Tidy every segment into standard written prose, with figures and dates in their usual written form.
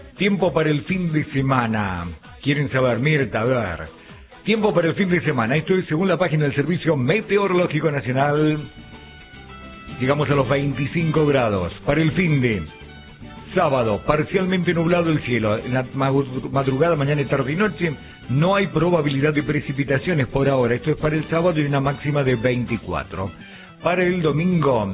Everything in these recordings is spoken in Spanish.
Tiempo para el fin de semana. ¿Quieren saber, Mirta? A ver. Tiempo para el fin de semana. Esto es según la página del Servicio Meteorológico Nacional. Llegamos a los 25 grados. Para el fin de sábado, parcialmente nublado el cielo. En la madrugada, mañana, tarde y noche, no hay probabilidad de precipitaciones por ahora. Esto es para el sábado y una máxima de 24. Para el domingo,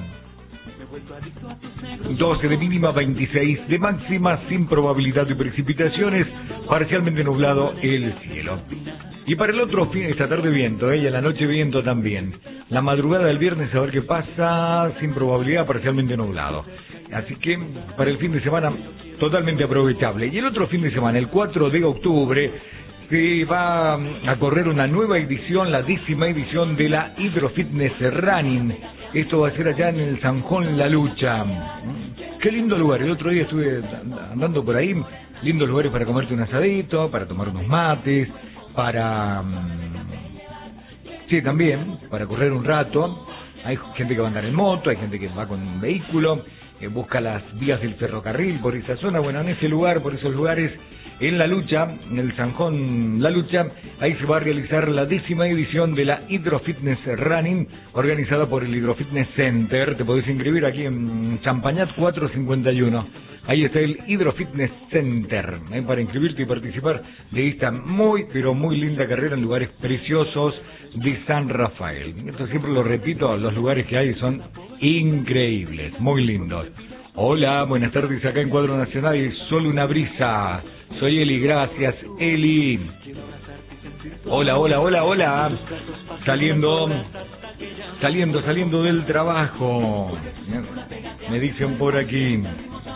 12 de mínima, 26 de máxima, sin probabilidad de precipitaciones, parcialmente nublado el cielo. Y para el otro fin, esta tarde viento, y en la noche viento también. La madrugada del viernes a ver qué pasa, sin probabilidad, parcialmente nublado. Así que para el fin de semana totalmente aprovechable. Y el otro fin de semana, el 4 de octubre, se va a correr una nueva edición, la 10ª edición de la Hidrofitness Running. Esto va a ser allá en el Sanjón La Lucha. Qué lindo lugar, el otro día estuve andando por ahí, lindos lugares para comerte un asadito, para tomar unos mates, para... sí, también, para correr un rato. Hay gente que va a andar en moto, hay gente que va con un vehículo, que busca las vías del ferrocarril por esa zona. Bueno, en ese lugar, por esos lugares, en La Lucha, en el Sanjón La Lucha, ahí se va a realizar la 10ª edición de la Hidrofitness Running, organizada por el Hidrofitness Center. Te podés inscribir aquí en Champañat 451. Ahí está el Hidrofitness Center, para inscribirte y participar de esta muy, pero muy linda carrera en lugares preciosos de San Rafael. Esto siempre lo repito, los lugares que hay son increíbles, muy lindos. Hola, buenas tardes, acá en Cuadro Nacional, solo una brisa. Soy Eli, gracias, Eli. Hola, hola, hola, hola. Saliendo del trabajo. Me dicen por aquí.